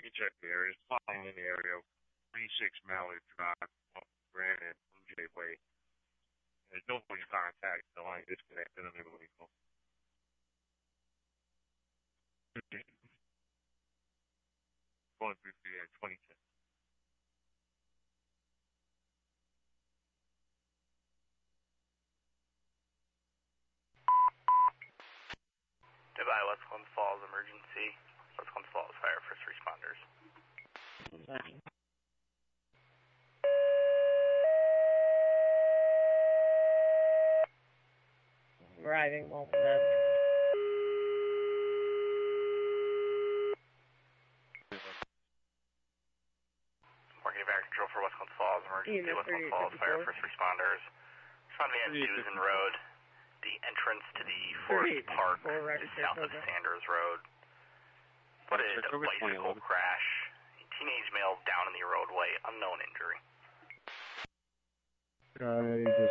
You check the area. It's flying in the area. 36 Mallard Drive, Grand and Blue Jay Way. There's no voice contact. The line disconnected on the vehicle. Going through the 2010. Dubai, West Clemson Falls emergency. West Clemson Falls fire first responders. Arriving Walton. Working back control for West Clemson Falls emergency. West Clemson Falls fire first responders. Respond to Susan Road. The entrance to the Forest Park is south of Sanders Road. What is a bicycle crash? A teenage male down in the roadway, unknown injury.